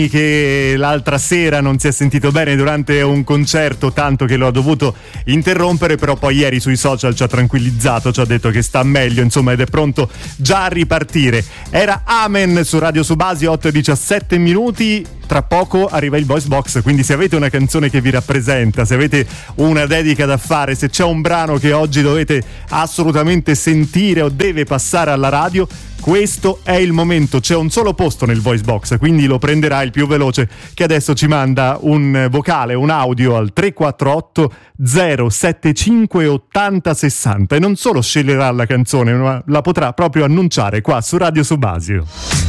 che l'altra sera non si è sentito bene durante un concerto, tanto che lo ha dovuto interrompere, però poi ieri sui social ci ha tranquillizzato, ci ha detto che sta meglio, insomma, ed è pronto già a ripartire. Era Amen su Radio Subasi, 8:17 minuti. Tra poco arriva il Voice Box, quindi se avete una canzone che vi rappresenta, se avete una dedica da fare, se c'è un brano che oggi dovete assolutamente sentire o deve passare alla radio, questo è il momento. C'è un solo posto nel Voice Box, quindi lo prenderà il più veloce, che adesso ci manda un vocale, un audio al 348 075 80 60 e non solo sceglierà la canzone, ma la potrà proprio annunciare qua su Radio Subasio.